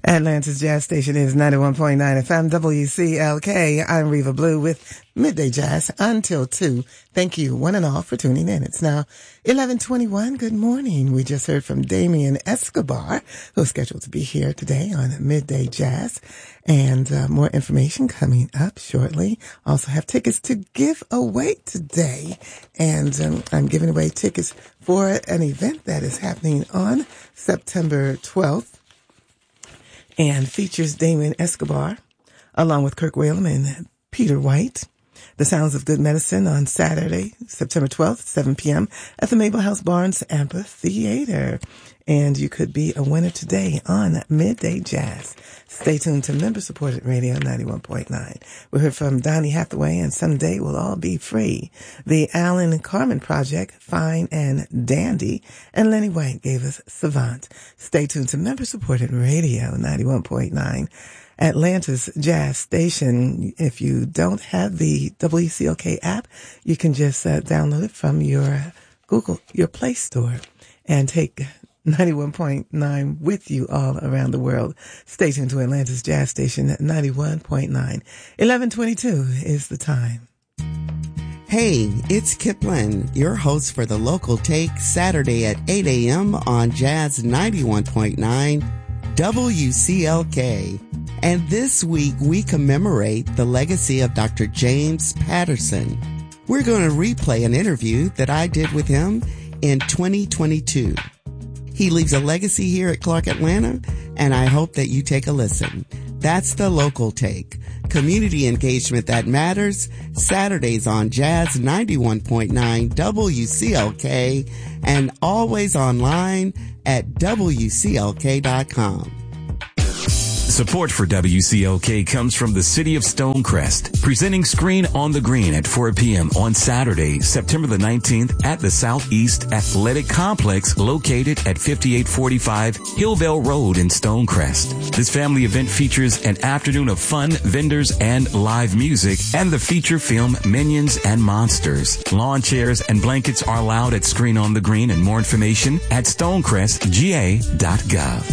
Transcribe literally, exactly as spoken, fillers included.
Atlanta's Jazz Station is ninety-one point nine F M W C L K. I'm Reva Blue with Midday Jazz until two. Thank you, one and all, for tuning in. It's now eleven twenty-one. Good morning. We just heard from Damien Escobar, who's scheduled to be here today on Midday Jazz. And uh, more information coming up shortly. Also have tickets to give away today. And um, I'm giving away tickets for an event that is happening on September twelfth. And features Damien Escobar, along with Kirk Whalum and Peter White. The Sounds of Good Medicine on Saturday, September twelfth, seven p.m. at the Mabel House Barnes Amphitheater. And you could be a winner today on Midday Jazz. Stay tuned to member-supported radio ninety-one point nine. We heard from Donny Hathaway and Someday We'll All Be Free. The Alan and Carmen Project, Fine and Dandy. And Lenny White gave us Savant. Stay tuned to member-supported radio ninety-one point nine. Atlanta's Jazz Station. If you don't have the W C L K app, you can just uh, download it from your Google, your Play Store, and take ninety-one point nine with you all around the world. Stay tuned to Atlanta's Jazz Station at ninety-one point nine. eleven twenty-two is the time. Hey, it's Kipling, your host for the Local Take, Saturday at eight a.m. on Jazz ninety-one point nine W C L K. And this week we commemorate the legacy of Doctor James Patterson. We're going to replay an interview that I did with him in twenty twenty-two. He leaves a legacy here at Clark Atlanta, and I hope that you take a listen. That's the Local Take. Community engagement that matters. Saturdays on Jazz ninety-one point nine W C L K and always online at W C L K dot com. Support for W C L K comes from the City of Stonecrest, presenting Screen on the Green at four p.m. on Saturday, September the nineteenth at the Southeast Athletic Complex located at fifty-eight forty-five Hillvale Road in Stonecrest. This family event features an afternoon of fun, vendors, and live music, and the feature film Minions and Monsters. Lawn chairs and blankets are allowed at Screen on the Green, and more information at stonecrest g a dot gov.